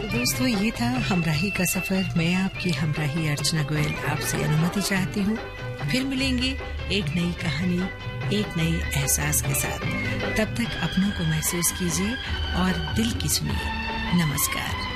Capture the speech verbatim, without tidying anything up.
दोस्तों, ये था हमराही का सफर। मैं आपकी हमराही अर्चना गोयल आपसे अनुमति चाहती हूँ। फिर मिलेंगे एक नई कहानी, एक नए एहसास के साथ। तब तक अपनों को महसूस कीजिए और दिल की सुनिए। नमस्कार।